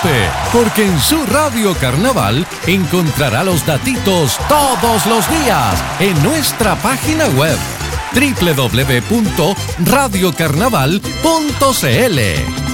preocupe, porque en su Radio Carnaval encontrará los datitos todos los días en nuestra página web www.radiocarnaval.cl.